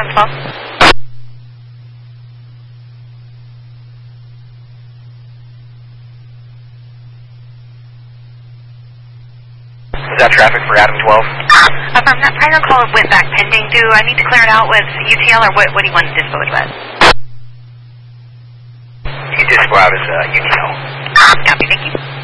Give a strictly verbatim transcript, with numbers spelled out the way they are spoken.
ten twelve. Is that traffic for Adam twelve? Uh, from that prior call went back pending. Do I need to clear it out with U T L or what, what do you want to dispose with? You can dispo out as uh, U T L. Copy, thank you.